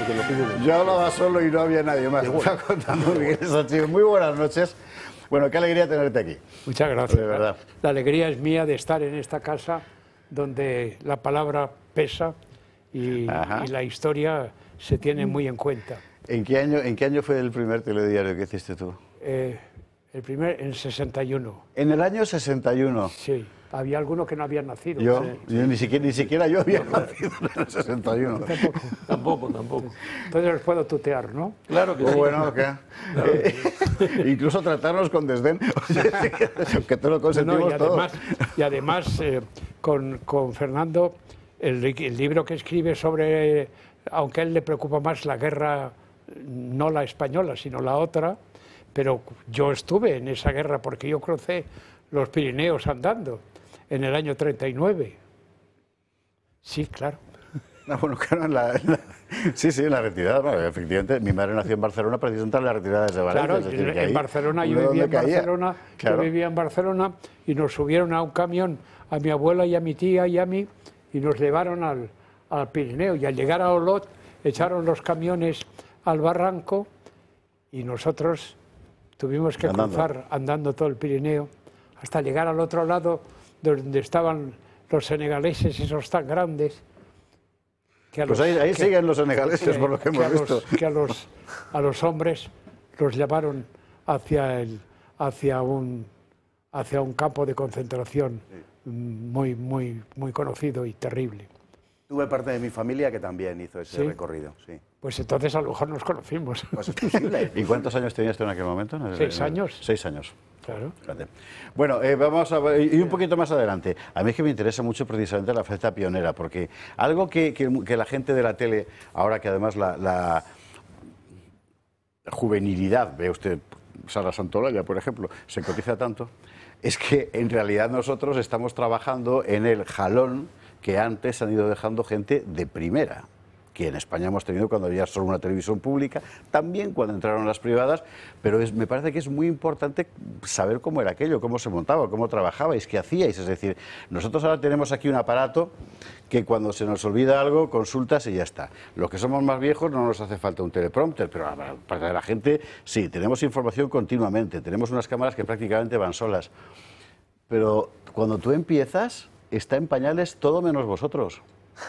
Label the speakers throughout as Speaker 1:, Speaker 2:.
Speaker 1: que lo piden.
Speaker 2: Yo hablaba solo y no había nadie más. Está contando Miguel Sanchis. Muy buenas noches. Bueno, qué alegría tenerte aquí.
Speaker 3: Muchas gracias.
Speaker 2: De verdad.
Speaker 3: La alegría es mía de estar en esta casa donde la palabra pesa y la historia se tiene muy en cuenta.
Speaker 2: ¿En qué año fue el primer telediario que hiciste tú?
Speaker 3: El primer en 61.
Speaker 2: En el año 61.
Speaker 3: Sí, había algunos que no habían nacido.
Speaker 2: Yo,
Speaker 3: Sí.
Speaker 2: ni siquiera yo había nacido en el 61.
Speaker 1: Tampoco.
Speaker 3: Entonces los puedo tutear, ¿no?
Speaker 1: Claro que sí.
Speaker 2: Bueno, ¿qué? Incluso tratarnos con desdén, que te lo consentimos todos.
Speaker 3: Y además con Fernando, el libro que escribe sobre, aunque a él le preocupa más la guerra, no la española, sino la otra, pero yo estuve en esa guerra porque yo crucé los Pirineos andando en el año 39. Sí, claro.
Speaker 2: No, bueno, claro, sí, en la retirada, bueno, efectivamente, mi madre nació en Barcelona, precisamente en la retirada desde Valencia.
Speaker 3: Claro,
Speaker 2: es decir, que
Speaker 3: en
Speaker 2: ahí,
Speaker 3: Barcelona, yo vivía en Barcelona,
Speaker 2: claro.
Speaker 3: Yo vivía en Barcelona y nos subieron a un camión a mi abuela y a mi tía y a mí y nos llevaron al Pirineo y al llegar a Olot echaron los camiones al barranco y nosotros tuvimos que cruzar andando todo el Pirineo hasta llegar al otro lado donde estaban los senegaleses, esos tan grandes.
Speaker 2: Pues ahí siguen los senegaleses, por lo que hemos visto.
Speaker 3: A los hombres los llevaron hacia un campo de concentración muy conocido y terrible.
Speaker 4: Tuve parte de mi familia que también hizo ese recorrido, sí.
Speaker 3: Pues entonces a lo mejor nos conocimos.
Speaker 4: Pues es posible.
Speaker 2: ¿Y cuántos años tenías tú en aquel momento?
Speaker 3: 6 años.
Speaker 2: 6 años.
Speaker 3: Claro.
Speaker 2: Bueno, vamos a ver, y un poquito más adelante. A mí es que me interesa mucho precisamente la faceta pionera, porque algo que la gente de la tele, ahora que además la juvenilidad, ve usted, Sara Santolaya, por ejemplo, se cotiza tanto, es que en realidad nosotros estamos trabajando en el jalón que antes han ido dejando gente de primera, que en España hemos tenido cuando había solo una televisión pública, también cuando entraron las privadas, pero me parece que es muy importante saber cómo era aquello, cómo se montaba, cómo trabajabais, qué hacíais. Es decir, nosotros ahora tenemos aquí un aparato que cuando se nos olvida algo, consultas y ya está. Los que somos más viejos no nos hace falta un teleprompter, pero para la gente sí, tenemos información continuamente, tenemos unas cámaras que prácticamente van solas. Pero cuando tú empiezas, está en pañales todo menos vosotros.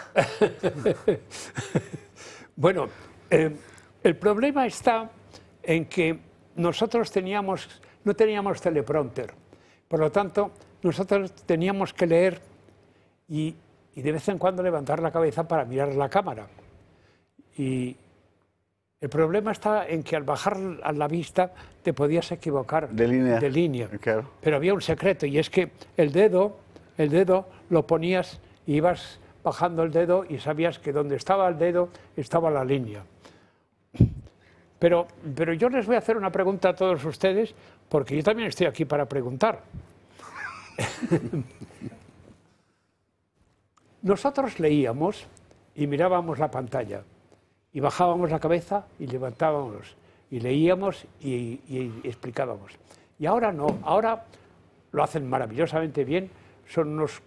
Speaker 3: Bueno, el problema está en que nosotros no teníamos teleprompter, por lo tanto nosotros teníamos que leer y de vez en cuando levantar la cabeza para mirar la cámara. Y el problema está en que al bajar a la vista te podías equivocar
Speaker 2: de línea. Claro.
Speaker 3: Pero había un secreto y es que el dedo lo ponías y ibas bajando el dedo y sabías que donde estaba el dedo estaba la línea. Pero yo les voy a hacer una pregunta a todos ustedes, porque yo también estoy aquí para preguntar. Nosotros leíamos y mirábamos la pantalla, y bajábamos la cabeza y levantábamos, y leíamos y explicábamos. Y ahora no, ahora lo hacen maravillosamente bien, son unos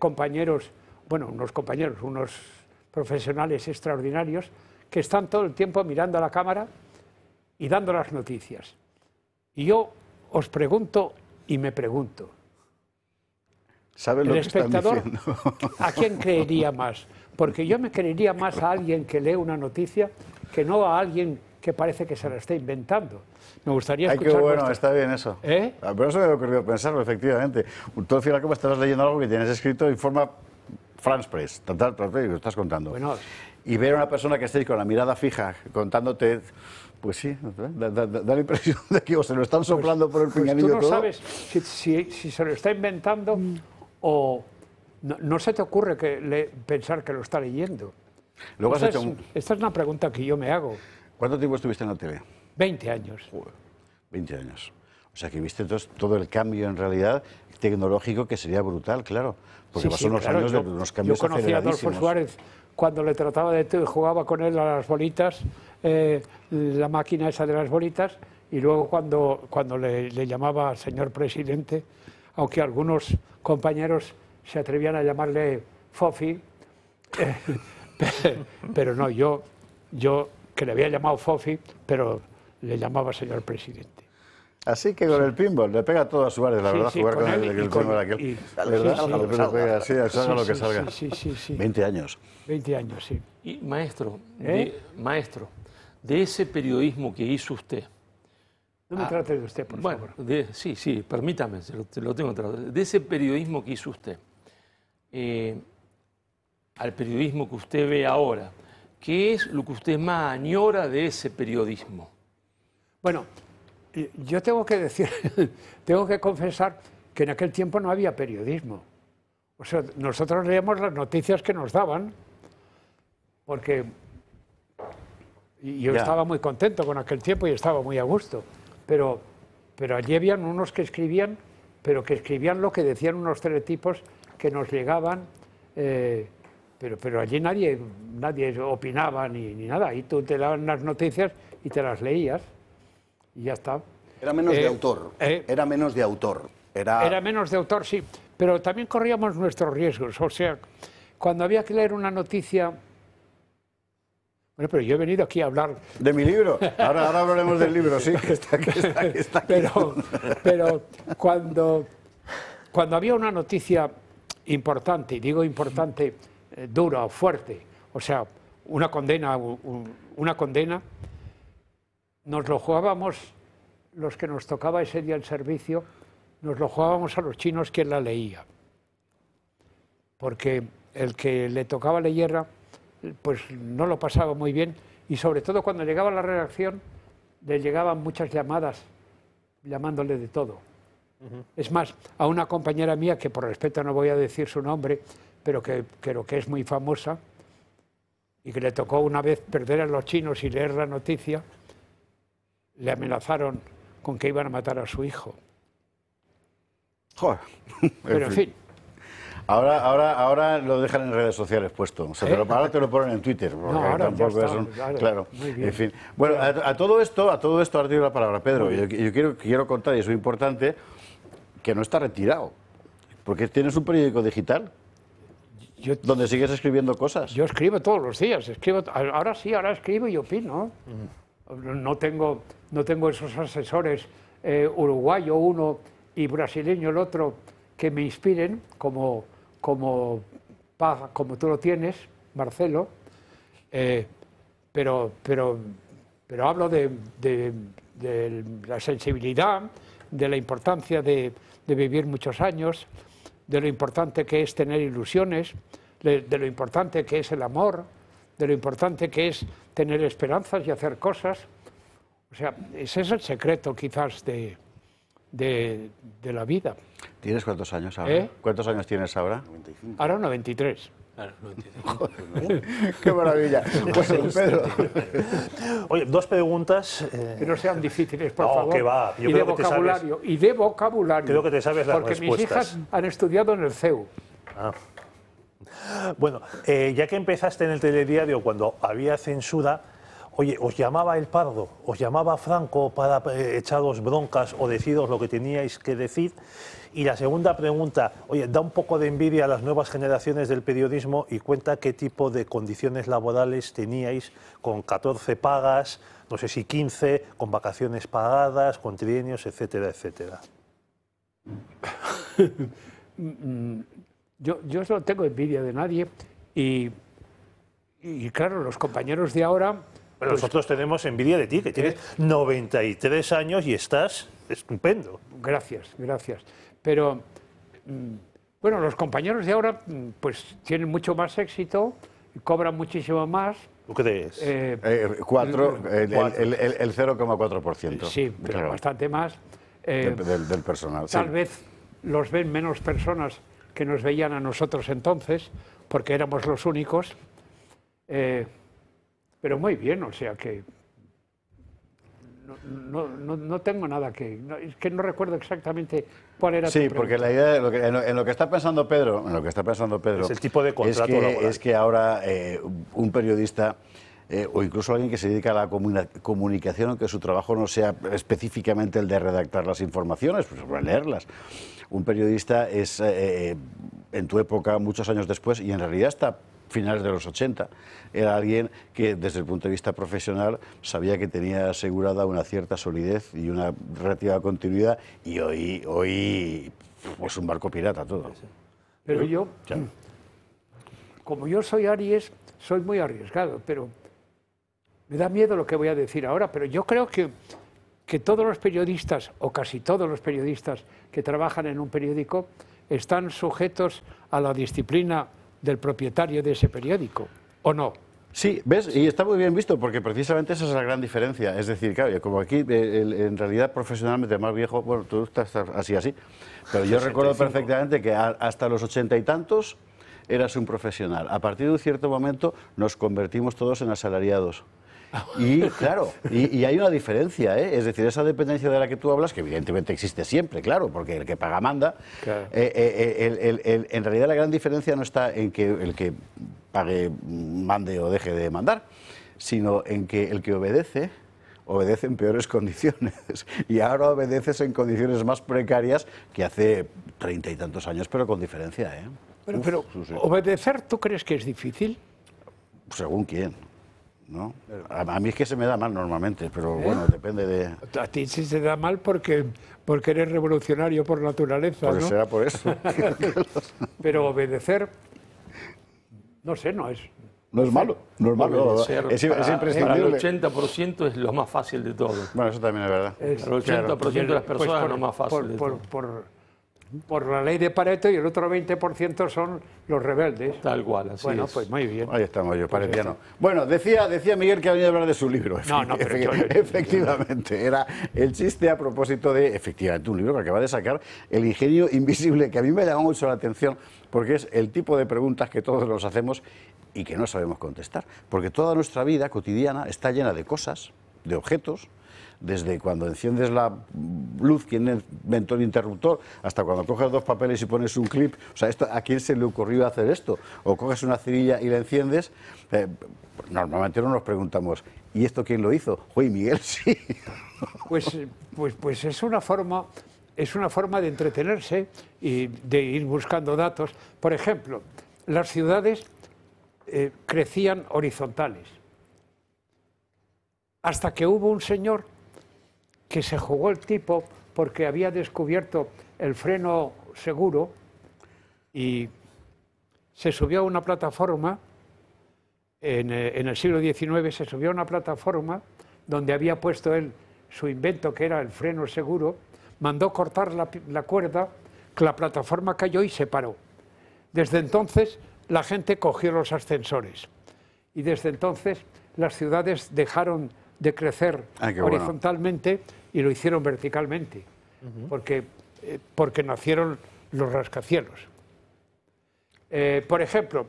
Speaker 3: profesionales extraordinarios que están todo el tiempo mirando a la cámara y dando las noticias. Y yo os pregunto y me pregunto,
Speaker 2: ¿saben lo
Speaker 3: el
Speaker 2: que están
Speaker 3: espectador
Speaker 2: diciendo?
Speaker 3: a quién creería más? Porque yo me creería más a alguien que lee una noticia que no a alguien que parece que se la está inventando. Me gustaría escuchar...
Speaker 2: Qué bueno, está bien eso. Pero eso me ha ocurrido pensarlo, efectivamente. Tú al final como estabas leyendo algo que tienes escrito en forma France Press, lo estás contando.
Speaker 3: Bueno,
Speaker 2: y ver a una persona que esté con la mirada fija contándote, pues sí, da la impresión de que o se lo están soplando por el pinganillo todo.
Speaker 3: Tú no sabes si se lo está inventando o no se te ocurre pensar que lo está leyendo.
Speaker 2: Luego
Speaker 3: Esta es una pregunta que yo me hago.
Speaker 2: ¿Cuánto tiempo estuviste en la tele?
Speaker 3: 20 años.
Speaker 2: 20 años. O sea que viste entonces todo el cambio en realidad tecnológico, que sería brutal, claro. Porque pasó unos años de unos cambios
Speaker 3: aceleradísimos. Yo conocí a Adolfo Suárez cuando le trataba de jugaba con él a las bolitas, la máquina esa de las bolitas, y luego cuando le llamaba señor presidente, aunque algunos compañeros se atrevían a llamarle Fofi, pero no, yo que le había llamado Fofi, pero le llamaba señor presidente.
Speaker 2: Así que con el pinball le pega todo a Suárez, la verdad,
Speaker 3: Sí,
Speaker 2: jugar
Speaker 3: con
Speaker 2: con
Speaker 3: él
Speaker 2: el
Speaker 3: y con-
Speaker 2: pinball aquel.
Speaker 3: y-
Speaker 2: ¿Verdad?
Speaker 3: sí, sí.
Speaker 2: Le pega así, salga lo que salga.
Speaker 3: Sí.
Speaker 2: 20 años.
Speaker 3: 20 años, sí.
Speaker 1: Y maestro,
Speaker 3: ¿Eh?
Speaker 1: maestro, de ese periodismo que hizo usted.
Speaker 3: No me trate de usted, por
Speaker 1: Bueno,
Speaker 3: favor.
Speaker 1: sí, permítame, se lo tengo tratado. De ese periodismo que hizo usted, al periodismo que usted ve ahora, ¿qué es lo que usted más añora de ese periodismo?
Speaker 3: Bueno, yo tengo que decir, tengo que confesar que en aquel tiempo no había periodismo. O sea, nosotros leíamos las noticias que nos daban, porque yo
Speaker 2: Ya.
Speaker 3: estaba muy contento con aquel tiempo y estaba muy a gusto. Pero allí habían unos que escribían, pero que escribían lo que decían unos teletipos que nos llegaban, pero allí nadie opinaba ni nada. Y tú te daban las noticias y te las leías y ya está.
Speaker 4: Era menos de autor. Era menos de autor.
Speaker 3: Era menos de autor, sí, pero también corríamos nuestros riesgos. O sea, cuando había que leer una noticia... Bueno, pero yo he venido aquí a hablar...
Speaker 2: De mi libro. Ahora hablaremos del libro, sí, que está aquí.
Speaker 3: Pero cuando había una noticia importante, y digo importante, dura o fuerte, o sea, una condena, nos lo jugábamos, los que nos tocaba ese día el servicio, nos lo jugábamos a los chinos quien la leía. Porque el que le tocaba leerla, pues no lo pasaba muy bien, y sobre todo cuando llegaba a la redacción, le llegaban muchas llamadas, llamándole de todo. Es más, a una compañera mía, que por respeto no voy a decir su nombre, pero que creo que es muy famosa, y que le tocó una vez perder a los chinos y leer la noticia, le amenazaron con que iban a matar a su hijo.
Speaker 2: Joder.
Speaker 3: Pero en fin.
Speaker 2: Ahora lo dejan en redes sociales puesto. O sea, ahora te lo ponen en Twitter. Porque
Speaker 3: No, ahora
Speaker 2: tampoco
Speaker 3: ya está,
Speaker 2: es
Speaker 3: claro,
Speaker 2: claro.
Speaker 3: muy bien.
Speaker 2: En fin. Bueno, a todo esto, ahora te doy la palabra, Pedro. Yo quiero contar, y es muy importante, que no está retirado. Porque tienes un periódico digital donde sigues escribiendo cosas.
Speaker 3: Yo escribo todos los días, ahora sí, ahora escribo y opino. No tengo esos asesores, uruguayo uno y brasileño el otro, que me inspiren, como tú lo tienes, Marcelo, pero hablo de la sensibilidad, de la importancia de vivir muchos años, de lo importante que es tener ilusiones, de lo importante que es el amor, de lo importante que es tener esperanzas y hacer cosas. O sea, ese es el secreto quizás de la vida.
Speaker 2: ¿Tienes cuántos años ahora? ¿Cuántos años tienes ahora?
Speaker 4: 95.
Speaker 3: Ahora 93.
Speaker 1: Claro, no entiendo.
Speaker 2: ¡Qué maravilla! Pues, Pedro.
Speaker 5: Oye, dos preguntas.
Speaker 3: Que no sean difíciles, por
Speaker 5: No,
Speaker 3: favor.
Speaker 5: que va. Yo
Speaker 3: Y de
Speaker 5: creo que te
Speaker 3: vocabulario. Y de vocabulario.
Speaker 5: Creo que te sabes las
Speaker 3: porque
Speaker 5: respuestas.
Speaker 3: mis hijas han estudiado en el CEU.
Speaker 5: Ah. Bueno, ya que empezaste en el telediario cuando había censura, oye, ¿os llamaba el Pardo? ¿Os llamaba Franco para echaros broncas o deciros lo que teníais que decir? Y la segunda pregunta, oye, da un poco de envidia a las nuevas generaciones del periodismo y cuenta qué tipo de condiciones laborales teníais con 14 pagas, no sé si 15, con vacaciones pagadas, con trienios, etcétera, etcétera.
Speaker 3: Yo no tengo envidia de nadie y claro, los compañeros de ahora...
Speaker 5: Pero nosotros tenemos envidia de ti, que tienes 93 años y estás estupendo.
Speaker 3: Gracias. Pero, bueno, los compañeros de ahora pues tienen mucho más éxito, cobran muchísimo más.
Speaker 5: ¿Tú crees?
Speaker 2: 4, el 0,4%.
Speaker 3: Sí, pero
Speaker 2: Claro,
Speaker 3: bastante más.
Speaker 2: del personal.
Speaker 3: Tal
Speaker 2: sí.
Speaker 3: vez los ven menos personas que nos veían a nosotros entonces, porque éramos los únicos. Pero muy bien, o sea que no tengo nada que... es que no recuerdo exactamente cuál era tu
Speaker 2: Sí,
Speaker 3: pregunta.
Speaker 2: porque la idea en lo que está pensando Pedro,
Speaker 5: Es el tipo de contrato laboral.
Speaker 2: es que ahora un periodista o incluso alguien que se dedica a la comunicación, aunque su trabajo no sea específicamente el de redactar las informaciones, pues leerlas. Un periodista es, en tu época, muchos años después, y en realidad está finales de los 80. Era alguien que desde el punto de vista profesional sabía que tenía asegurada una cierta solidez y una relativa continuidad, y hoy pues un barco pirata todo.
Speaker 3: Pero yo, como yo soy Aries, soy muy arriesgado, pero me da miedo lo que voy a decir ahora, pero yo creo que todos los periodistas, o casi todos los periodistas que trabajan en un periódico, están sujetos a la disciplina del propietario de ese periódico, ¿o no?
Speaker 2: Sí, ¿ves? Y está muy bien visto, porque precisamente esa es la gran diferencia. Es decir, claro, como aquí, en realidad, profesionalmente más viejo, bueno, tú estás así, pero yo recuerdo perfectamente que hasta los 80 y tantos eras un profesional. A partir de un cierto momento nos convertimos todos en asalariados. Y claro, y hay una diferencia, ¿eh? Es decir, esa dependencia de la que tú hablas, que evidentemente existe siempre, claro, porque el que paga manda,
Speaker 3: Claro.
Speaker 2: En realidad la gran diferencia no está en que el que pague mande o deje de mandar, sino en que el que obedece en peores condiciones, y ahora obedeces en condiciones más precarias que hace 30 y tantos años, pero con diferencia, ¿eh?
Speaker 3: Pero
Speaker 2: Sí.
Speaker 3: ¿obedecer tú crees que es difícil?
Speaker 2: Según quién, ¿no? A mí es que se me da mal normalmente, pero bueno, depende de...
Speaker 3: A ti sí se da mal porque eres revolucionario por naturaleza,
Speaker 2: Pues
Speaker 3: ¿no?
Speaker 2: será por eso.
Speaker 3: Pero obedecer, no sé, no es...
Speaker 2: No es malo, no es malo.
Speaker 1: Obedecer
Speaker 2: Es
Speaker 1: para el
Speaker 2: imprescindible.
Speaker 1: 80% es lo más fácil de todo.
Speaker 2: Bueno, eso también es verdad.
Speaker 1: Para el 80% de las personas
Speaker 3: Pues
Speaker 1: es lo más fácil de todo.
Speaker 3: por la ley de Pareto, y el otro 20% son los rebeldes.
Speaker 1: Tal cual, así
Speaker 3: Bueno,
Speaker 1: es.
Speaker 3: pues muy bien.
Speaker 2: Ahí estamos yo, paretiano. Bueno, decía Miguel que ha venido a hablar de su libro.
Speaker 3: No, pero yo-
Speaker 2: Efectivamente, era el chiste a propósito de, efectivamente, un libro que acaba de sacar, El ingenio invisible, que a mí me llama mucho la atención, porque es el tipo de preguntas que todos nos hacemos y que no sabemos contestar. Porque toda nuestra vida cotidiana está llena de cosas, de objetos, desde cuando enciendes la luz, quién inventó el interruptor, hasta cuando coges dos papeles y pones un clip. O sea, ¿a quién se le ocurrió hacer esto? O coges una cerilla y la enciendes. Normalmente no nos preguntamos, ¿y esto quién lo hizo? Uy, Miguel, sí.
Speaker 3: Pues es una forma de entretenerse y de ir buscando datos. Por ejemplo, las ciudades crecían horizontales, hasta que hubo un señor que se jugó el tipo porque había descubierto el freno seguro y se subió a una plataforma, en el siglo XIX se subió a una plataforma donde había puesto él su invento, que era el freno seguro, mandó cortar la cuerda, que la plataforma cayó y se paró. Desde entonces la gente cogió los ascensores y desde entonces las ciudades dejaron de crecer horizontalmente y lo hicieron verticalmente, porque nacieron los rascacielos. Por ejemplo,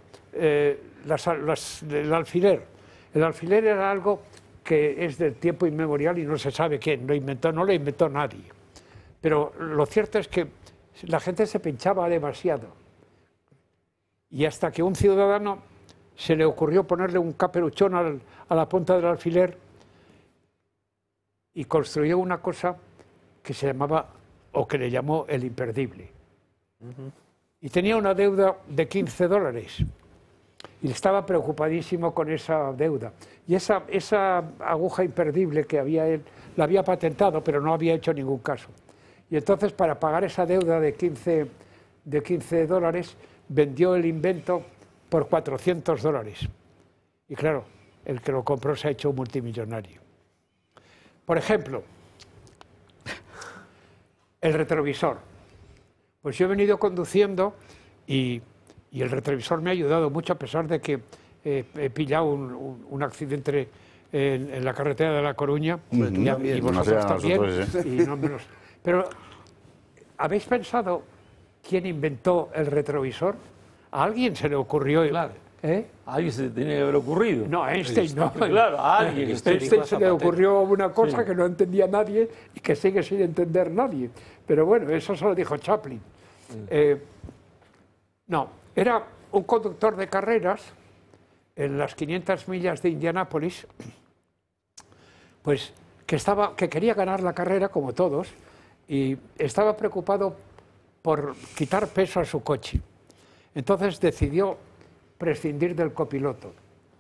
Speaker 3: el alfiler. El alfiler era algo que es del tiempo inmemorial y no se sabe quién lo inventó, no lo inventó nadie. Pero lo cierto es que la gente se pinchaba demasiado. Y hasta que un ciudadano se le ocurrió ponerle un caperuchón a la punta del alfiler y construyó una cosa que se llamaba, o que le llamó, el imperdible. Y tenía una deuda de $15. Y estaba preocupadísimo con esa deuda. Y esa aguja imperdible que había él, la había patentado, pero no había hecho ningún caso. Y entonces, para pagar esa deuda de $15, vendió el invento por $400. Y claro, el que lo compró se ha hecho un multimillonario. Por ejemplo, el retrovisor. Pues yo he venido conduciendo y el retrovisor me ha ayudado mucho, a pesar de que he pillado un accidente en la carretera de La Coruña, y vosotros también. Y no menos. Pero, ¿habéis pensado quién inventó el retrovisor? ¿A alguien se le ocurrió?
Speaker 1: Claro.
Speaker 3: ¿Eh?
Speaker 1: A alguien se le tenía que haber ocurrido.
Speaker 3: No, a Einstein no.
Speaker 1: Claro, a alguien.
Speaker 3: A Einstein se le ocurrió una cosa que no entendía nadie y que sigue sin entender nadie. Pero bueno, eso se lo dijo Chaplin. No, era un conductor de carreras en las 500 millas de Indianápolis, pues que quería ganar la carrera, como todos, y estaba preocupado por quitar peso a su coche. Entonces decidió prescindir del copiloto.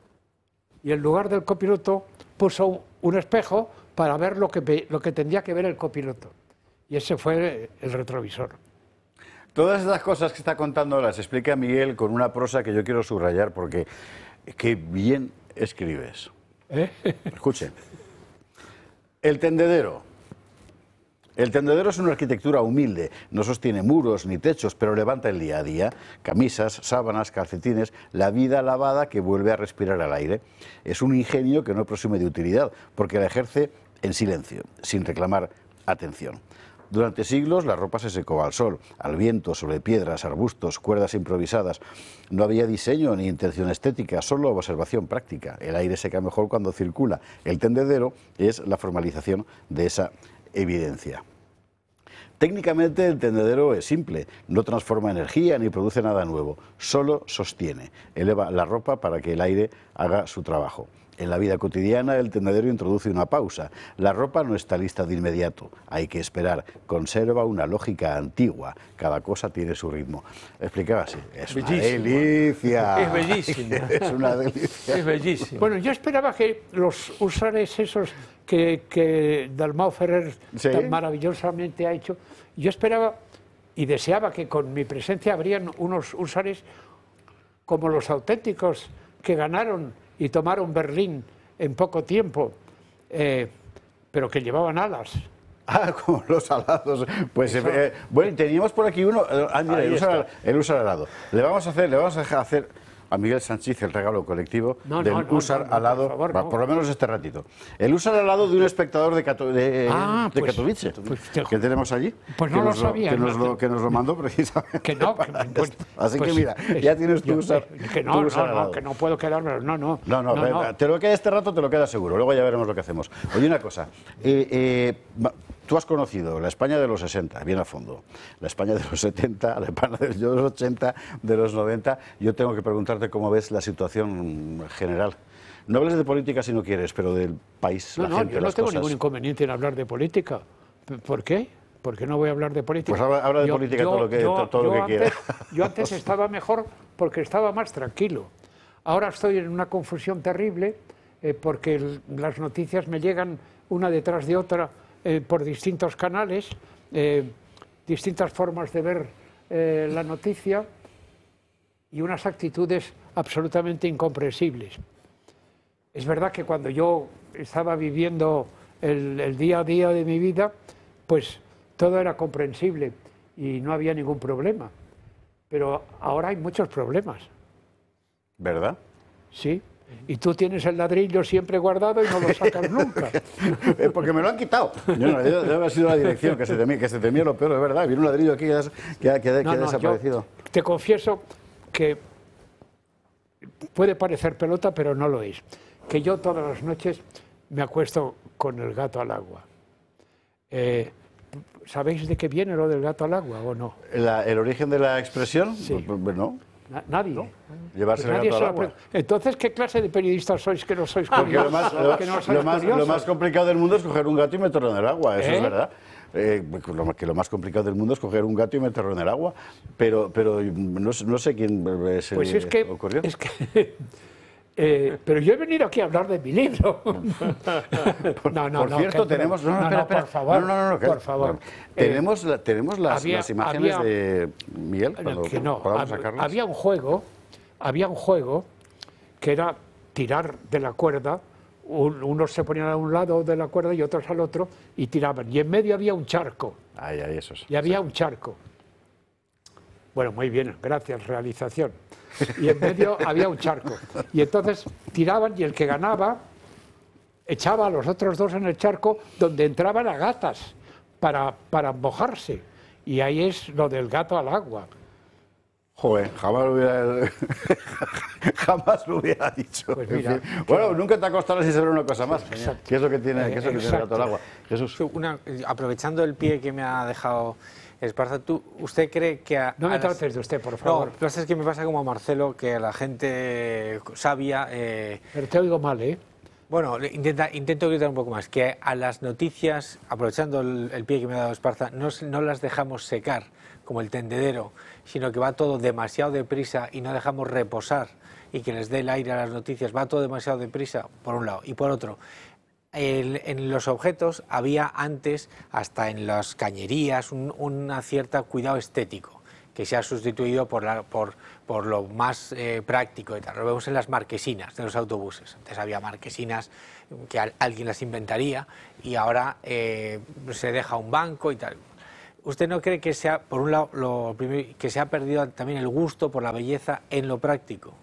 Speaker 3: Y en lugar del copiloto puso un espejo para ver lo que tendría que ver el copiloto. Y ese fue el retrovisor.
Speaker 2: Todas estas cosas que está contando las explica Miguel con una prosa que yo quiero subrayar porque qué bien escribes. Escuchen. El tendedero. El tendedero es una arquitectura humilde, no sostiene muros ni techos, pero levanta el día a día, camisas, sábanas, calcetines, la vida lavada que vuelve a respirar al aire. Es un ingenio que no presume de utilidad, porque la ejerce en silencio, sin reclamar atención. Durante siglos la ropa se secó al sol, al viento, sobre piedras, arbustos, cuerdas improvisadas. No había diseño ni intención estética, solo observación práctica. El aire seca mejor cuando circula. El tendedero es la formalización de esa evidencia. Técnicamente el tendedero es simple, no transforma energía ni produce nada nuevo, solo sostiene, eleva la ropa para que el aire haga su trabajo. En la vida cotidiana el tendedero introduce una pausa. La ropa no está lista de inmediato, hay que esperar. Conserva una lógica antigua, cada cosa tiene su ritmo. Explicaba así, es una delicia.
Speaker 1: Es bellísima.
Speaker 2: Es una delicia.
Speaker 1: Es bellísimo.
Speaker 3: Bueno, yo esperaba que los usares esos que Dalmau Ferrer
Speaker 2: ¿Sí?
Speaker 3: tan maravillosamente ha hecho, yo esperaba y deseaba que con mi presencia habrían unos usares como los auténticos que ganaron y tomaron Berlín en poco tiempo, pero que llevaban alas.
Speaker 2: Ah, como los alados. Pues bueno, teníamos por aquí uno. Mira, el Húsar alado. Le vamos a hacer a Miguel Sanchís el regalo colectivo del Húsar alado,
Speaker 3: por favor,
Speaker 2: por lo menos este ratito. El Húsar alado de un espectador de Katowice, que tenemos allí.
Speaker 3: Pues no lo sabía.
Speaker 2: Que nos lo mandó precisamente.
Speaker 3: Que no.
Speaker 2: Así que mira, ya tienes tu Húsar alado.
Speaker 3: Que no puedo quedármelo, no.
Speaker 2: No, te lo queda este rato, te lo queda seguro. Luego ya veremos lo que hacemos. Oye, una cosa. Tú has conocido la España de los 60, bien a fondo, la España de los 70, la España de los 80, de los 90. Yo tengo que preguntarte cómo ves la situación general. No hables de política si no quieres, pero del país, la gente,
Speaker 3: yo no
Speaker 2: las
Speaker 3: tengo
Speaker 2: cosas.
Speaker 3: ningún inconveniente en hablar de política. ¿Por qué? ¿Por qué no voy a hablar de política?
Speaker 2: Pues habla de política todo lo que quieras.
Speaker 3: Yo antes estaba mejor porque estaba más tranquilo. Ahora estoy en una confusión terrible porque las noticias me llegan una detrás de otra por distintos canales, distintas formas de ver la noticia y unas actitudes absolutamente incomprensibles. Es verdad que cuando yo estaba viviendo el día a día de mi vida, pues todo era comprensible y no había ningún problema. Pero ahora hay muchos problemas.
Speaker 2: ¿Verdad?
Speaker 3: Sí. Y tú tienes el ladrillo siempre guardado y no lo sacas nunca.
Speaker 2: Porque me lo han quitado. Debe haber sido la dirección que se temía lo peor, es verdad. Viene un ladrillo aquí que ha desaparecido.
Speaker 3: Te confieso que puede parecer pelota, pero no lo es. Que yo todas las noches me acuesto con el gato al agua. ¿Sabéis de qué viene lo del gato al agua o no?
Speaker 2: ¿El origen de la expresión?
Speaker 3: Sí.
Speaker 2: Pues no.
Speaker 3: Nadie. ¿No?
Speaker 2: Llevarse
Speaker 3: Pues
Speaker 2: el gato al agua.
Speaker 3: Entonces, ¿qué clase de periodistas sois que no sois curiosos?
Speaker 2: Lo más complicado del mundo es coger un gato y meterlo en el agua, eso es verdad. Lo más complicado del mundo es coger un gato y meterlo en el agua, pero no sé quién se le ocurrió.
Speaker 3: Pero yo he venido aquí a hablar de mi libro.
Speaker 2: Por cierto, tenemos...
Speaker 3: por favor.
Speaker 2: Tenemos las imágenes de Miguel, cuando podamos sacarlas.
Speaker 3: Había un juego que era tirar de la cuerda. Unos se ponían a un lado de la cuerda y otros al otro y tiraban. Y en medio había un charco. Y había un charco. Bueno, muy bien, gracias, realización. Y en medio había un charco. Y entonces tiraban y el que ganaba echaba a los otros dos en el charco donde entraban a gatas para mojarse. Y ahí es lo del gato al agua.
Speaker 2: Joder, jamás lo hubiera dicho.
Speaker 3: Pues mira,
Speaker 2: bueno, nunca te acostarás y saber una cosa más. ¿Qué es lo que tiene, el gato al agua? Jesús.
Speaker 6: Aprovechando el pie que me ha dejado Esparza, ¿usted cree que...
Speaker 3: No me trates de usted, por favor.
Speaker 6: No, es que me pasa como a Marcelo, que a la gente sabia...
Speaker 3: Pero te oigo mal, ¿eh?
Speaker 6: Bueno, intento gritar un poco más, que a las noticias, aprovechando el pie que me ha dado Esparza, no las dejamos secar como el tendedero, sino que va todo demasiado deprisa y no dejamos reposar y que les dé el aire a las noticias, va todo demasiado deprisa, por un lado. Y por otro, en los objetos había antes, hasta en las cañerías, una cierta cuidado estético, que se ha sustituido por lo más práctico y tal. Lo vemos en las marquesinas de los autobuses. Antes había marquesinas que alguien las inventaría y ahora se deja un banco y tal. ¿Usted no cree que sea, por un lado, que se ha perdido también el gusto por la belleza en lo práctico?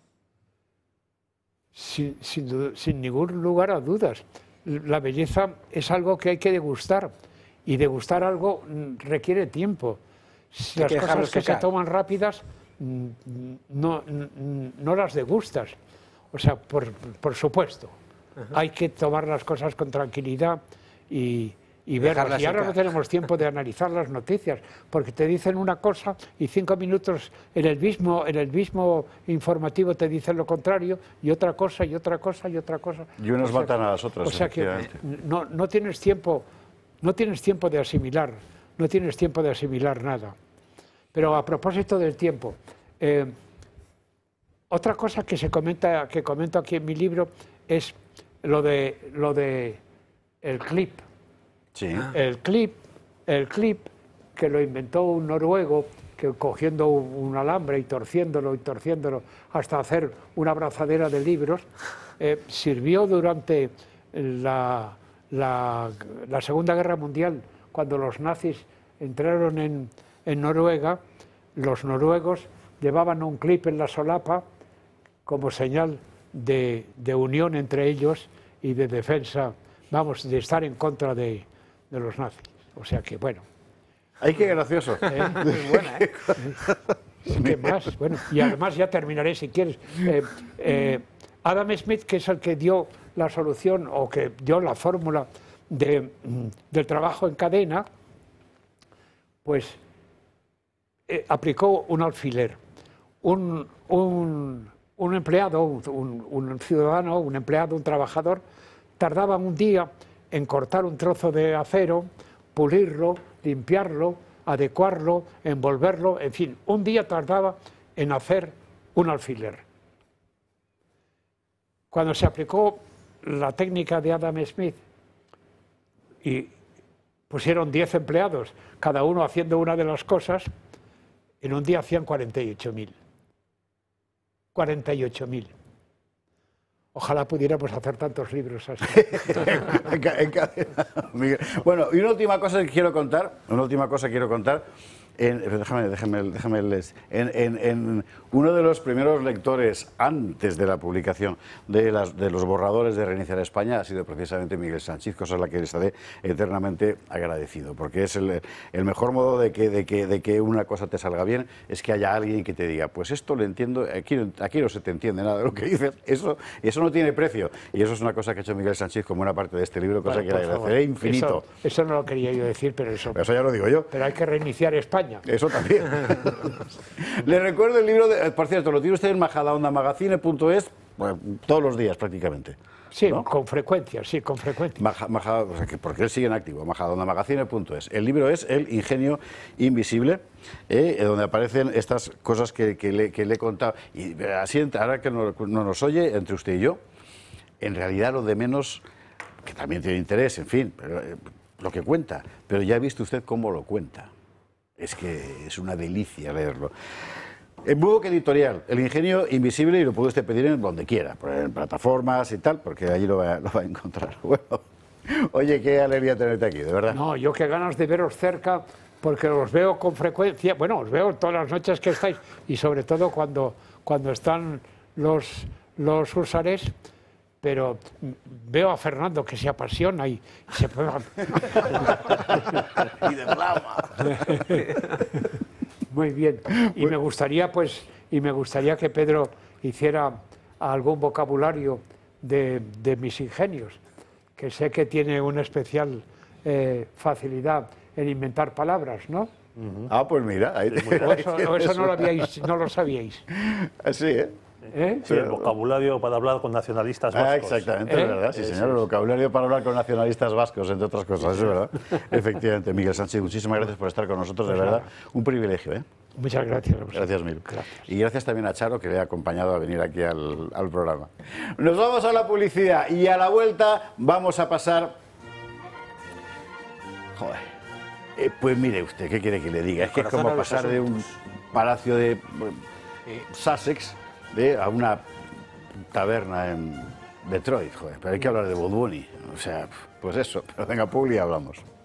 Speaker 3: Sin ningún lugar a dudas. La belleza es algo que hay que degustar y degustar algo requiere tiempo. Las cosas que se toman rápidas no las degustas. O sea, por supuesto, hay que tomar las cosas con tranquilidad y verlas. Y ahora no tenemos tiempo de analizar las noticias, porque te dicen una cosa y 5 minutos en el mismo informativo te dicen lo contrario, y otra cosa, y otra cosa, y otra cosa.
Speaker 2: Y unos matan a las otras,
Speaker 3: o sea que no tienes tiempo de asimilar, no tienes tiempo de asimilar nada. Pero a propósito del tiempo, otra cosa que comento aquí en mi libro es lo de el clip.
Speaker 2: Sí.
Speaker 3: El clip que lo inventó un noruego, que cogiendo un alambre y torciéndolo hasta hacer una abrazadera de libros, sirvió durante la Segunda Guerra Mundial, cuando los nazis entraron en Noruega. Los noruegos llevaban un clip en la solapa como señal de unión entre ellos y de defensa, vamos, de estar en contra de los nazis. O sea que, bueno.
Speaker 2: ¡Ay, qué gracioso!
Speaker 6: Muy buena, ¿eh?
Speaker 3: ¿Qué más? Bueno, y además ya terminaré si quieres. Adam Smith, que es el que dio la solución o que dio la fórmula del trabajo en cadena, pues aplicó un alfiler. Un empleado, un ciudadano, un empleado, un trabajador, tardaba un día en cortar un trozo de acero, pulirlo, limpiarlo, adecuarlo, envolverlo, en fin, un día tardaba en hacer un alfiler. Cuando se aplicó la técnica de Adam Smith y pusieron 10 empleados, cada uno haciendo una de las cosas, en un día hacían 48.000. 48.000. Ojalá pudiéramos hacer tantos libros así.
Speaker 2: Bueno, y una última cosa que quiero contar, déjame leer. En uno de los primeros lectores antes de la publicación de los borradores de Reiniciar España ha sido precisamente Miguel Sanchis, cosa a la que le estaré eternamente agradecido, porque es el mejor modo de que una cosa te salga bien es que haya alguien que te diga, pues esto lo entiendo, aquí no se te entiende nada de lo que dices, eso no tiene precio, y eso es una cosa que ha hecho Miguel Sanchis como una parte de este libro, cosa que le agradeceré infinito.
Speaker 3: Eso no lo quería yo decir, pero eso
Speaker 2: ya lo digo yo.
Speaker 3: Pero hay que reiniciar España.
Speaker 2: Eso también. Le recuerdo el libro, por cierto, lo tiene usted en majadahondamagazine.es todos los días prácticamente.
Speaker 3: Sí,
Speaker 2: ¿no?
Speaker 3: Con frecuencia, sí, con frecuencia.
Speaker 2: O sea, porque él sigue en activo, majadahondamagazine.es. El libro es El ingenio invisible, donde aparecen estas cosas que le he contado. Y así, ahora que no nos oye, entre usted y yo, en realidad lo de menos, que también tiene interés, en fin, pero, lo que cuenta, pero ya ha visto usted cómo lo cuenta. Es que es una delicia leerlo. En Book Editorial, El ingenio invisible, y lo puede usted pedir en donde quiera, en plataformas y tal, porque allí lo va a encontrar. Bueno, oye, qué alegría tenerte aquí, de verdad.
Speaker 3: No, yo qué ganas de veros cerca, porque os veo con frecuencia, bueno, os veo todas las noches que estáis, y sobre todo cuando están los húsares, pero veo a Fernando que se apasiona y se pega.
Speaker 2: Y de blama.
Speaker 3: Muy bien. Y me gustaría que Pedro hiciera algún vocabulario de mis ingenios, que sé que tiene una especial facilidad en inventar palabras, ¿no?
Speaker 2: Ah, pues mira, ahí
Speaker 3: Eso no lo sabíais.
Speaker 2: Así, ¿eh?
Speaker 5: Sí, el vocabulario para hablar con nacionalistas vascos.
Speaker 2: Exactamente, es verdad, sí, señor. El vocabulario para hablar con nacionalistas vascos, entre otras cosas, es verdad. Efectivamente, Miguel Sánchez, muchísimas gracias por estar con nosotros, de verdad. Un privilegio, ¿eh?
Speaker 3: Muchas gracias.
Speaker 2: Gracias mil.
Speaker 3: Gracias.
Speaker 2: Y gracias también a Charo, que le ha acompañado a venir aquí al programa. Nos vamos a la publicidad y a la vuelta vamos a pasar... Joder. Pues mire usted, ¿qué quiere que le diga? Es que es como pasar de un palacio de Sussex a una taberna en Detroit, joder. Pero hay que hablar de Bob Bunny. O sea, pues eso. Pero venga, publi y hablamos.